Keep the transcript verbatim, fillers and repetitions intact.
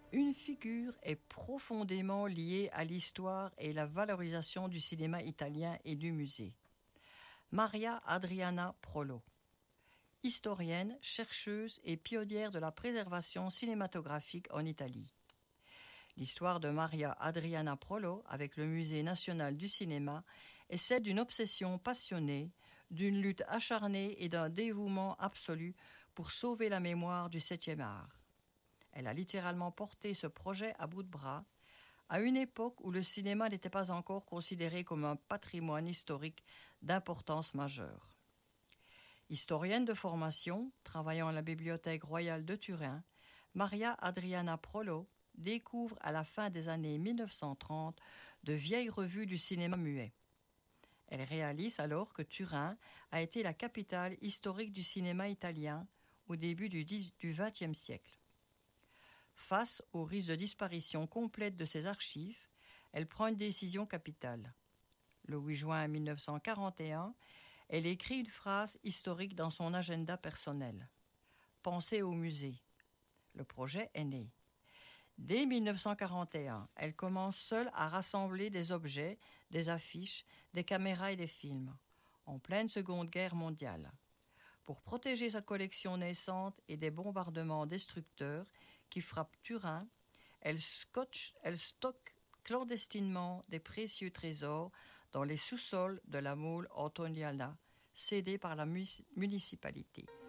Une figure est profondément liée à l'histoire et la valorisation du cinéma italien et du musée. Maria Adriana Prolo. Historienne, chercheuse et pionnière de la préservation cinématographique en Italie. L'histoire de Maria Adriana Prolo avec le Musée national du cinéma est celle d'une obsession passionnée, d'une lutte acharnée et d'un dévouement absolu pour sauver la mémoire du septième art. Elle a littéralement porté ce projet à bout de bras, à une époque où le cinéma n'était pas encore considéré comme un patrimoine historique d'importance majeure. Historienne de formation, travaillant à la Bibliothèque royale de Turin, Maria Adriana Prolo découvre à la fin des années mille neuf cent trente de vieilles revues du cinéma muet. Elle réalise alors que Turin a été la capitale historique du cinéma italien au début du vingtième siècle. Face au risque de disparition complète de ses archives, elle prend une décision capitale. Le huit juin mille neuf cent quarante et un, elle écrit une phrase historique dans son agenda personnel. « Pensez au musée ». Le projet est né. Dès mille neuf cent quarante et un, elle commence seule à rassembler des objets, des affiches, des caméras et des films, en pleine Seconde Guerre mondiale. Pour protéger sa collection naissante et des bombardements destructeurs qui frappent Turin, elle, scotche, elle stocke clandestinement des précieux trésors dans les sous-sols de la mole Antoniana, cédée par la municipalité.